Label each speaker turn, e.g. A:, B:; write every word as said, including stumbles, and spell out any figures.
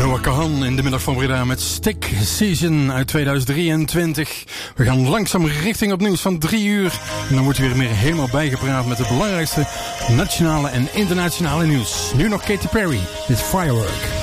A: Noah Kahan in de middag van Breda met Stick Season uit tweeduizend drieëntwintig. We gaan langzaam richting op nieuws van drie uur. En dan wordt weer meer helemaal bijgepraat met het belangrijkste nationale en internationale nieuws. Nu nog Katy Perry, dit Firework.